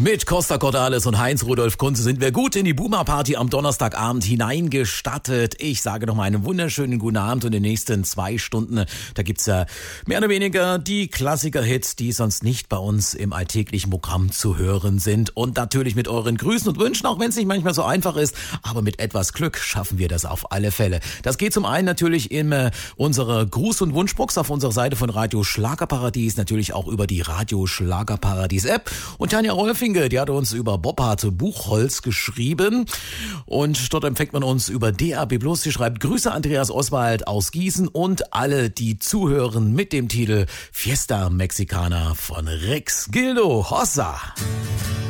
Mit Costa Cordalis und Heinz-Rudolf Kunze sind wir gut in die Boomer-Party am Donnerstagabend hineingestattet. Ich sage noch mal einen wunderschönen guten Abend und in den nächsten 2 Stunden, da gibt's ja mehr oder weniger die Klassiker-Hits, die sonst nicht bei uns im alltäglichen Programm zu hören sind. Und natürlich mit euren Grüßen und Wünschen, auch wenn es nicht manchmal so einfach ist, aber mit etwas Glück schaffen wir das auf alle Fälle. Das geht zum einen natürlich in unserer Gruß- und Wunschbox auf unserer Seite von Radio Schlagerparadies, natürlich auch über die Radio Schlagerparadies App. Und Tanja Rolfing, die hat uns über Boppard Buchholz geschrieben und dort empfängt man uns über DAB+. Sie schreibt: Grüße Andreas Oswald aus Gießen und alle, die zuhören mit dem Titel Fiesta Mexicana von Rex Gildo Hossa.